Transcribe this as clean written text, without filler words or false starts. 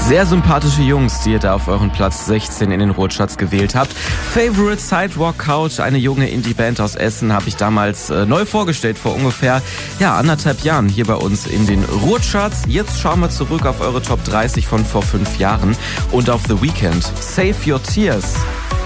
Sehr sympathische Jungs, die ihr da auf euren Platz 16 in den Rotschatz gewählt habt. Favorite Sidewalk Couch, eine junge Indie-Band aus Essen, habe ich damals neu vorgestellt, vor ungefähr 1,5 Jahren hier bei uns in den Rotschatz. Jetzt schauen wir zurück auf eure Top 30 von vor 5 Jahren und auf The Weeknd. Save Your Tears.